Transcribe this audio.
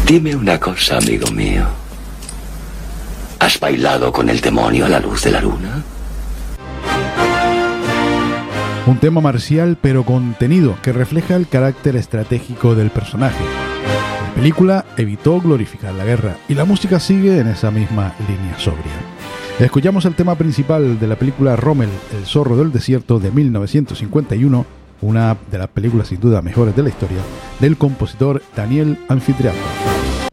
Dime una cosa, amigo mío. ¿Has bailado con el demonio a la luz de la luna? Un tema marcial pero contenido que refleja el carácter estratégico del personaje. La película evitó glorificar la guerra y la música sigue en esa misma línea sobria. Escuchamos el tema principal de la película Rommel, el zorro del desierto de 1951, una de las películas sin duda mejores de la historia, del compositor Daniel Amphitryakoff.